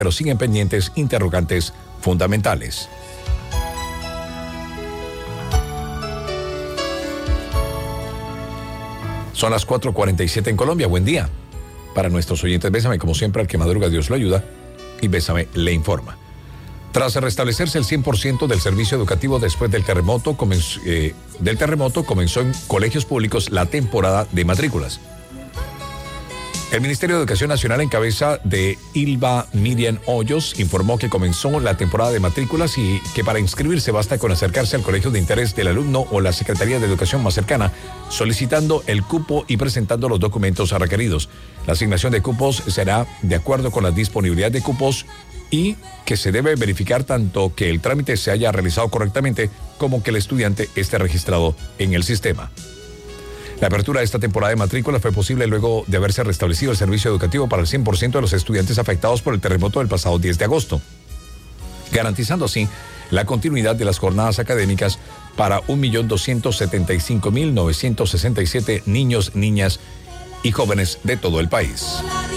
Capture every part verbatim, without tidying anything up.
pero siguen pendientes interrogantes fundamentales. Son las cuatro cuarenta y siete en Colombia. Buen día. Para nuestros oyentes, Bésame, como siempre, al que madruga Dios lo ayuda, y Bésame le informa. Tras restablecerse el cien por ciento del servicio educativo después del terremoto, comenzó, eh, del terremoto, comenzó en colegios públicos la temporada de matrículas. El Ministerio de Educación Nacional, en cabeza de Ilva Miriam Hoyos, informó que comenzó la temporada de matrículas y que para inscribirse basta con acercarse al colegio de interés del alumno o la Secretaría de Educación más cercana, solicitando el cupo y presentando los documentos requeridos. La asignación de cupos será de acuerdo con la disponibilidad de cupos y que se debe verificar tanto que el trámite se haya realizado correctamente como que el estudiante esté registrado en el sistema. La apertura de esta temporada de matrícula fue posible luego de haberse restablecido el servicio educativo para el cien por ciento de los estudiantes afectados por el terremoto del pasado diez de agosto, garantizando así la continuidad de las jornadas académicas para un millón doscientos setenta y cinco mil novecientos sesenta y siete niños, niñas y jóvenes de todo el país.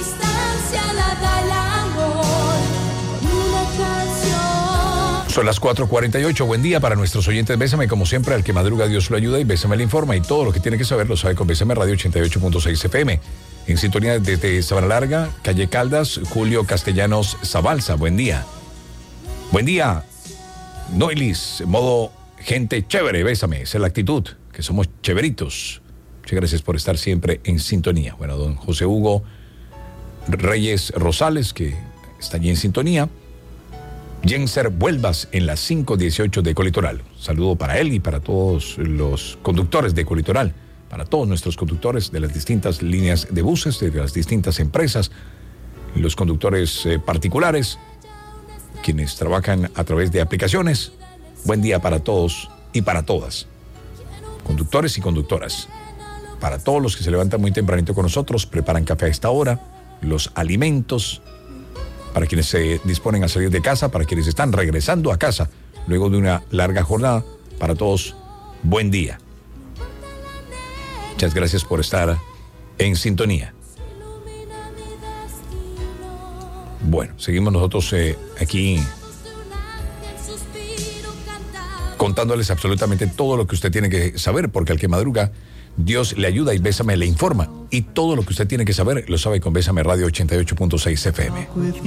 Son las cuatro cuarenta y ocho. Buen día para nuestros oyentes. Bésame, como siempre, al que madruga Dios lo ayuda, y Bésame le informa, y todo lo que tiene que saber lo sabe con Bésame Radio ochenta y ocho punto seis F M. En sintonía desde Sabana Larga, calle Caldas, Julio Castellanos Zabalza. Buen día. Buen día. Noilis, modo gente chévere, Bésame. Esa es la actitud, que somos chéveritos. Muchas gracias por estar siempre en sintonía. Bueno, don José Hugo Reyes Rosales, que está allí en sintonía. Jenser Vuelvas en las cinco dieciocho de Ecolitoral. Saludo para él y para todos los conductores de Ecolitoral, para todos nuestros conductores de las distintas líneas de buses, de las distintas empresas, los conductores eh, particulares, quienes trabajan a través de aplicaciones. Buen día para todos y para todas, conductores y conductoras. Para todos los que se levantan muy tempranito con nosotros, preparan café a esta hora, los alimentos, para quienes se disponen a salir de casa, para quienes están regresando a casa luego de una larga jornada. Para todos, buen día. Muchas gracias por estar en sintonía. Bueno, seguimos nosotros eh, aquí contándoles absolutamente todo lo que usted tiene que saber, porque al que madruga Dios le ayuda, y Bésame le informa. Y todo lo que usted tiene que saber lo sabe con Bésame Radio ochenta y ocho punto seis F M.